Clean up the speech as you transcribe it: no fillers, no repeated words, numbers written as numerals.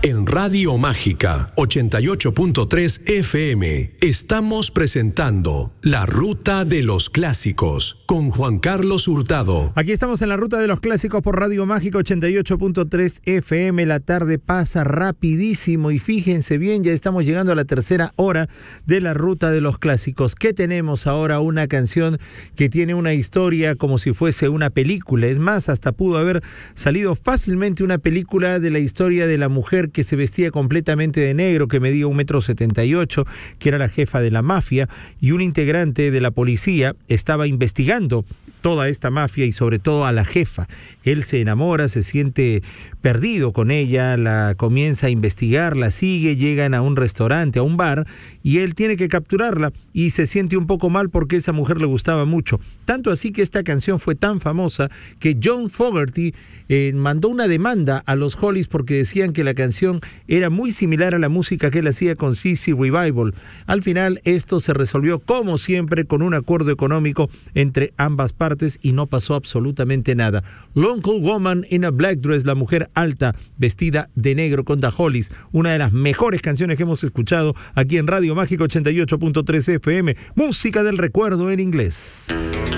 En Radio Mágica 88.3 FM estamos presentando La Ruta de los Clásicos con Juan Carlos Hurtado. Aquí estamos en La Ruta de los Clásicos por Radio Mágica 88.3 FM. La tarde pasa rapidísimo y fíjense bien, ya estamos llegando a la tercera hora de La Ruta de los Clásicos. ¿Qué tenemos ahora? Una canción que tiene una historia como si fuese una película. Es más, hasta pudo haber salido fácilmente una película de la historia de la mujer que se vestía completamente de negro, que medía 1,78 m, que era la jefa de la mafia, y un integrante de la policía estaba investigando toda esta mafia y sobre todo a la jefa. Él se enamora, se siente perdido con ella, la comienza a investigar, la sigue, llegan a un restaurante, a un bar, y él tiene que capturarla y se siente un poco mal porque esa mujer le gustaba mucho. Tanto así que esta canción fue tan famosa que John Fogerty mandó una demanda a los Hollies porque decían que la canción era muy similar a la música que él hacía con CC Revival. Al final esto se resolvió como siempre con un acuerdo económico entre ambas partes y no pasó absolutamente nada. Lonely Woman in a Black Dress, la mujer alta vestida de negro, con The Hollies, una de las mejores canciones que hemos escuchado aquí en Radio Mágica 88.3 FM, música del recuerdo en inglés.